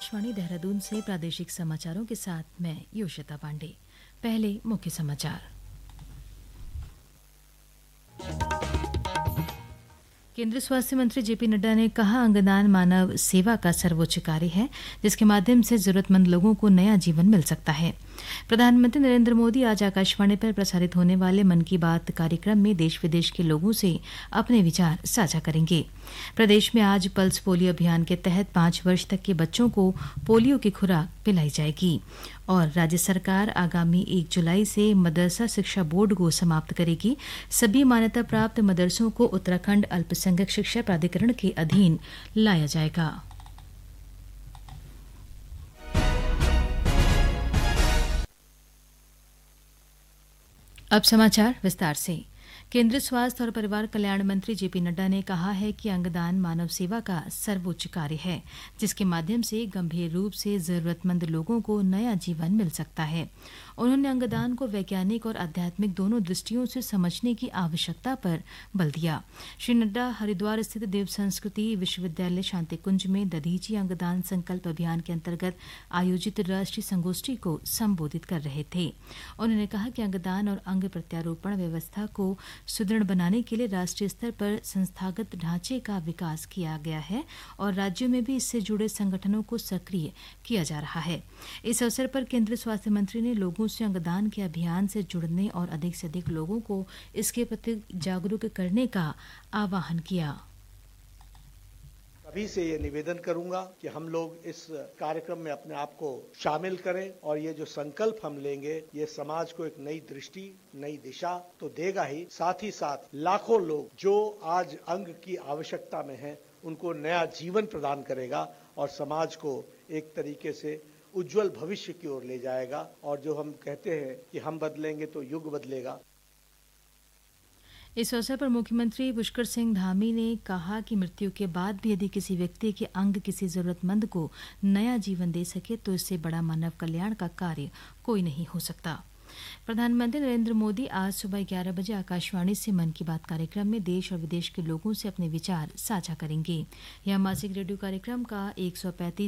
आकाशवाणी देहरादून से प्रादेशिक समाचारों के साथ मैं योशिता पांडे। पहले मुख्य समाचार। केंद्रीय स्वास्थ्य मंत्री जेपी नड्डा ने कहा, अंगदान मानव सेवा का सर्वोच्च कार्य है, जिसके माध्यम से जरूरतमंद लोगों को नया जीवन मिल सकता है। प्रधानमंत्री नरेंद्र मोदी आज आकाशवाणी पर प्रसारित होने वाले मन की बात कार्यक्रम में देश विदेश के लोगों से अपने विचार साझा करेंगे। प्रदेश में आज पल्स पोलियो अभियान के तहत 5 वर्ष तक के बच्चों को पोलियो की खुराक पिलाई जाएगी और राज्य सरकार आगामी 1 जुलाई से मदरसा शिक्षा बोर्ड को समाप्त करेगी। सभी मान्यता प्राप्त मदरसों को उत्तराखंड अल्पसंख्यक शिक्षा प्राधिकरण के अधीन लाया जाएगा। अब समाचार विस्तार से। केंद्रीय स्वास्थ्य और परिवार कल्याण मंत्री जेपी नड्डा ने कहा है कि अंगदान मानव सेवा का सर्वोच्च कार्य है, जिसके माध्यम से गंभीर रूप से जरूरतमंद लोगों को नया जीवन मिल सकता है। उन्होंने अंगदान को वैज्ञानिक और आध्यात्मिक दोनों दृष्टियों से समझने की आवश्यकता पर बल दिया। श्री नड्डा हरिद्वार स्थित देव संस्कृति विश्वविद्यालय शांतिकुंज में दधीची अंगदान संकल्प अभियान के अंतर्गत आयोजित राष्ट्रीय संगोष्ठी को संबोधित कर रहे थे। उन्होंने कहा कि अंगदान और अंग प्रत्यारोपण व्यवस्था को सुदृढ़ बनाने के लिए राष्ट्रीय स्तर पर संस्थागत ढांचे का विकास किया गया है और राज्यों में भी इससे जुड़े संगठनों को सक्रिय किया जा रहा है। इस अवसर पर केंद्रीय स्वास्थ्य मंत्री ने लोगों से अंगदान के अभियान से जुड़ने और अधिक से अधिक लोगों को इसके प्रति जागरूक करने का आह्वान किया। सभी से ये निवेदन करूंगा कि हम लोग इस कार्यक्रम में अपने आप को शामिल करें और ये जो संकल्प हम लेंगे ये समाज को एक नई दृष्टि, नई दिशा तो देगा ही, साथ ही साथ लाखों लोग जो आज अंग की आवश्यकता में हैं उनको नया जीवन प्रदान करेगा और समाज को एक तरीके से उज्जवल भविष्य की ओर ले जाएगा। और जो हम कहते हैं कि हम बदलेंगे तो युग बदलेगा। इस अवसर पर मुख्यमंत्री पुष्कर सिंह धामी ने कहा कि मृत्यु के बाद भी यदि किसी व्यक्ति के अंग किसी जरूरतमंद को नया जीवन दे सके तो इससे बड़ा मानव कल्याण का कार्य कोई नहीं हो सकता। प्रधानमंत्री नरेंद्र मोदी आज सुबह 11 बजे आकाशवाणी से मन की बात कार्यक्रम में देश और विदेश के लोगों से अपने विचार साझा करेंगे। यह मासिक रेडियो कार्यक्रम का 135